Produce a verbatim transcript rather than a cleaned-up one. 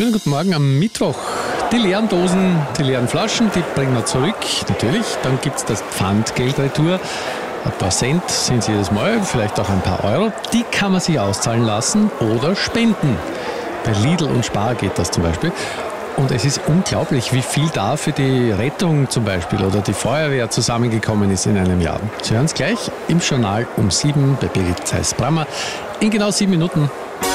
Schönen guten Morgen am Mittwoch. Die leeren Dosen, die leeren Flaschen, die bringen wir zurück, natürlich. Dann gibt es das Pfandgeld retour. Ein paar Cent sind es jedes Mal, vielleicht auch ein paar Euro. Die kann man sich auszahlen lassen oder spenden. Bei Lidl und Spar geht das zum Beispiel. Und es ist unglaublich, wie viel da für die Rettung zum Beispiel oder die Feuerwehr zusammengekommen ist in einem Jahr. Sie hören es gleich im Journal um sieben bei Birgit Zeiss-Brammer. In genau sieben Minuten.